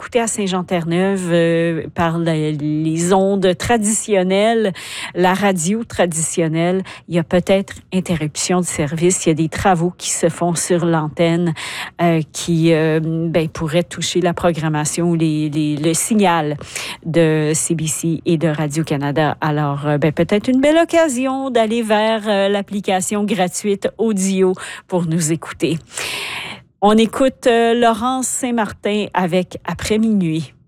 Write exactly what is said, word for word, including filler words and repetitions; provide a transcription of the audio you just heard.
écoutez à Saint-Jean-Terre-Neuve euh, par la, les ondes traditionnelles, la radio traditionnelle, il y a peut-être interruption de service. Il y a des travaux qui se font sur l'antenne euh, qui euh, ben, pourraient toucher la programmation ou les, les, le signal de C B C et de Radio-Canada. Alors, euh, ben, peut-être une belle occasion d'aller vers euh, l'application gratuite Audio pour nous écouter. On écoute euh, Laurence Saint-Martin avec Après minuit.